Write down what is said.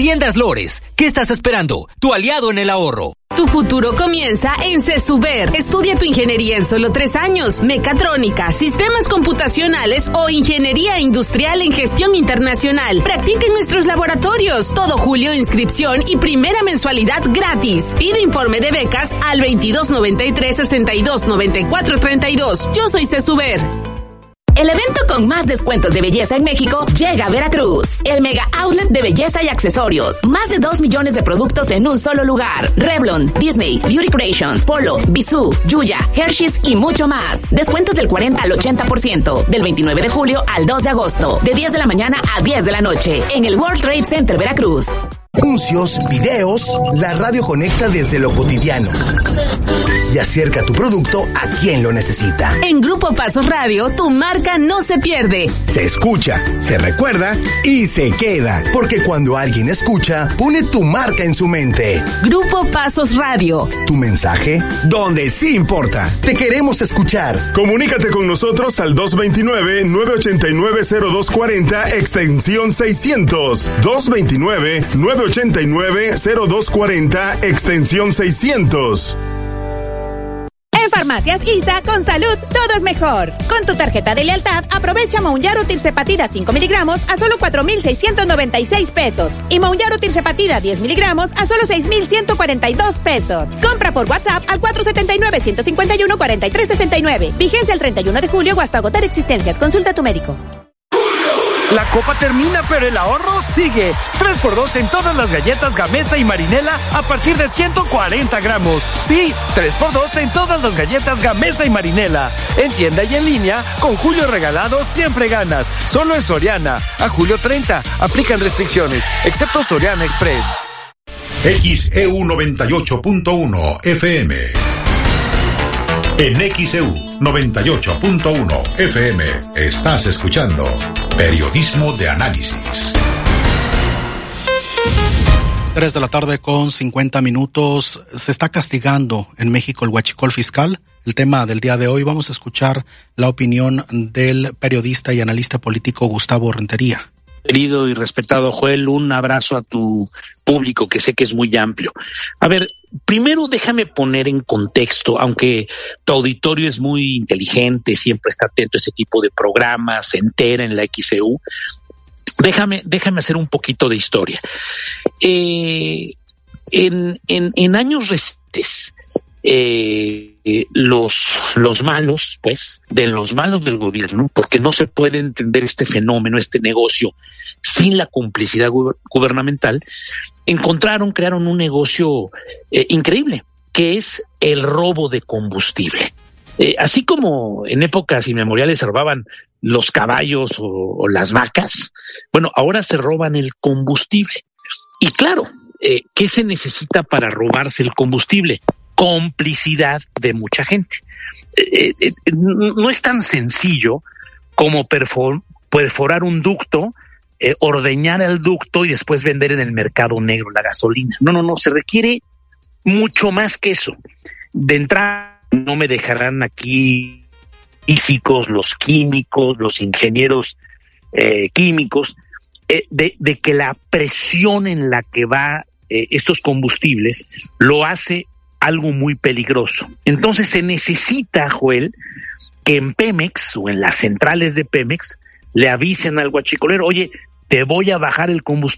Tiendas Lores, ¿qué estás esperando? Tu aliado en el ahorro. Tu futuro comienza en CESUBER. Estudia tu ingeniería en solo 3 años. Mecatrónica, sistemas computacionales o ingeniería industrial en gestión internacional. Practica en nuestros laboratorios. Todo julio inscripción y primera mensualidad gratis. Pide informe de becas al 2293-629432. Yo soy CESUBER. El evento con más descuentos de belleza en México llega a Veracruz. El Mega Outlet de Belleza y Accesorios. Más de 2 millones de productos en un solo lugar. Revlon, Disney, Beauty Creations, Polo, Bisú, Yuya, Hershey's y mucho más. Descuentos del 40 al 80%. Del 29 de julio al 2 de agosto. De 10 de la mañana a 10 de la noche. En el World Trade Center Veracruz. Anuncios, videos, la radio conecta desde lo cotidiano y acerca tu producto a quien lo necesita. En Grupo Pasos Radio, tu marca no se pierde. Se escucha, se recuerda y se queda. Porque cuando alguien escucha, pone tu marca en su mente. Grupo Pasos Radio. Tu mensaje, donde sí importa. Te queremos escuchar. Comunícate con nosotros al 229-989-0240, extensión 600. 229-989-0240, extensión 600. En Farmacias ISA, con salud, todo es mejor. Con tu tarjeta de lealtad, aprovecha Mounjaro Tirzepatida 5 miligramos a solo 4,696 pesos. Y Mounjaro Tirzepatida 10 miligramos a solo 6,142 pesos. Compra por WhatsApp al 479-151-4369. Vigencia el 31 de julio o hasta agotar existencias. Consulta a tu médico. La copa termina, pero el ahorro sigue. 3x2 en todas las galletas Gamesa y Marinela a partir de 140 gramos. Sí, 3x2 en todas las galletas Gamesa y Marinela. En tienda y en línea, con Julio Regalado siempre ganas. Solo en Soriana. A julio 30. Aplican restricciones, excepto Soriana Express. XEU 98.1 FM. En XEU 98.1 FM estás escuchando Periodismo de Análisis. 3 de la tarde con 50 minutos. Se está castigando en México el huachicol fiscal. El tema del día de hoy, vamos a escuchar la opinión del periodista y analista político Gustavo Rentería. Querido y respetado Joel, un abrazo a tu público que sé que es muy amplio. A ver, primero déjame poner en contexto, aunque tu auditorio es muy inteligente, siempre está atento a ese tipo de programas, se entera en la XEU. Déjame hacer un poquito de historia. En años recientes, los malos, pues, de los malos del gobierno, porque no se puede entender este fenómeno, este negocio, sin la complicidad gubernamental, crearon un negocio increíble, que es el robo de combustible. Así como en épocas inmemoriales se robaban los caballos o las vacas, bueno, ahora se roban el combustible. Y claro, ¿qué se necesita para robarse el combustible? Complicidad de mucha gente. No es tan sencillo como perforar un ducto, ordeñar el ducto y después vender en el mercado negro la gasolina. No, se requiere mucho más que eso. De entrada, no me dejarán aquí físicos, los químicos, los ingenieros químicos, de que la presión en la que va estos combustibles lo hace algo muy peligroso. Entonces se necesita, Joel, que en Pemex o en las centrales de Pemex le avisen al guachicolero, oye, te voy a bajar el combustible.